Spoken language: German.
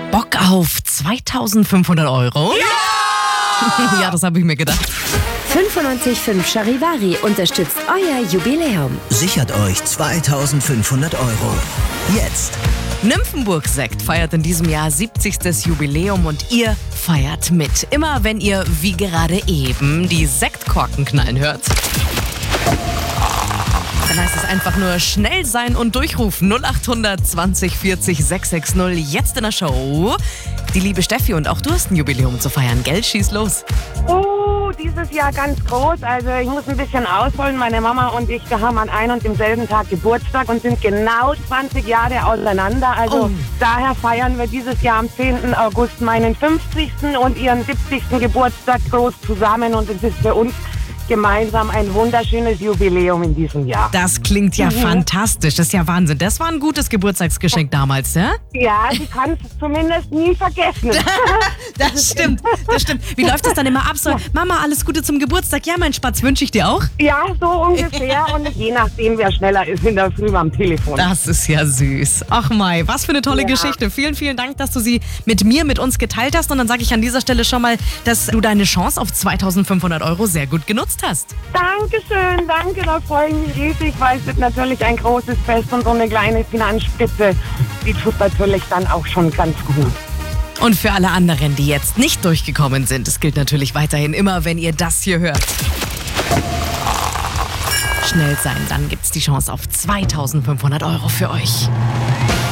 Bock auf 2500 Euro? Ja! Ja, das habe ich mir gedacht. 95.5 Charivari unterstützt euer Jubiläum. Sichert euch 2500 Euro. Jetzt. Nymphenburg Sekt feiert in diesem Jahr 70. Jubiläum und ihr feiert mit. Immer wenn ihr, wie gerade eben, die Sektkorken knallen hört, dann heißt es einfach nur schnell sein und durchrufen. 0800 20 40 660. Jetzt in der Show. Die liebe Steffi, und auch du hast ein Jubiläum zu feiern, gell? Schieß los. Oh, dieses Jahr ganz groß. Also ich muss ein bisschen ausholen. Meine Mama und ich, wir haben an einem und demselben Tag Geburtstag und sind genau 20 Jahre auseinander. Also daher feiern wir dieses Jahr am 10. August meinen 50. und ihren 70. Geburtstag groß zusammen. Und es ist für uns gemeinsam ein wunderschönes Jubiläum in diesem Jahr. Das klingt ja fantastisch. Das ist ja Wahnsinn. Das war ein gutes Geburtstagsgeschenk damals, ja? Ja, sie kann es zumindest nie vergessen. Das stimmt, das stimmt. Wie läuft das dann immer ab? So, Mama, alles Gute zum Geburtstag. Ja, mein Spatz, wünsche ich dir auch. Ja, so ungefähr. Und je nachdem, wer schneller ist in der Früh am Telefon. Das ist ja süß. Ach Mai, was für eine tolle Ja. Geschichte. Vielen, vielen Dank, dass du sie mit uns geteilt hast. Und dann sage ich an dieser Stelle schon mal, dass du deine Chance auf 2500 Euro sehr gut genutzt hast. Dankeschön, danke, da freue ich mich riesig, weil es wird natürlich ein großes Fest und so eine kleine Finanzspitze, die tut natürlich dann auch schon ganz gut. Und für alle anderen, die jetzt nicht durchgekommen sind, es gilt natürlich weiterhin immer, wenn ihr das hier hört. Schnell sein, dann gibt's die Chance auf 2500 Euro für euch.